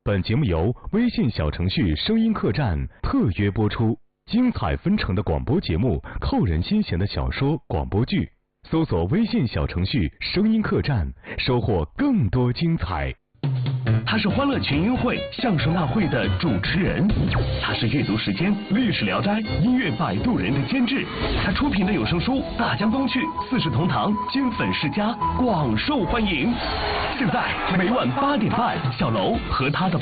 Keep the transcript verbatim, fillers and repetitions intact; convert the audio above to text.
本节目由微信小程序声音客栈特约播出，精彩纷呈的广播节目，扣人心弦的小说广播剧，搜索微信小程序声音客栈，收获更多精彩。 他是欢乐群英会相声大会的主持人，他是阅读时间、历史聊斋、音乐摆渡人的监制，他出品的有声书《大江东去》《四世同堂》金粉世家广受欢迎。现在每晚八点半，小楼和他的